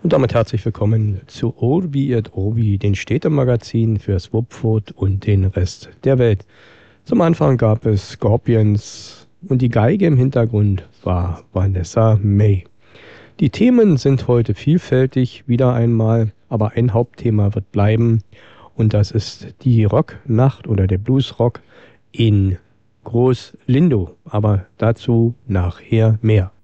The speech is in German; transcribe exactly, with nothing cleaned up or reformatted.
Und damit herzlich willkommen zu Orbi et Orbi, den Städtemagazin für Swapfoot und den Rest der Welt. Zum Anfang gab es Scorpions und die Geige im Hintergrund war Vanessa May. Die Themen sind heute vielfältig, wieder einmal, aber ein Hauptthema wird bleiben und das ist die Rocknacht oder der Bluesrock in Groß-Lindow, aber dazu nachher mehr.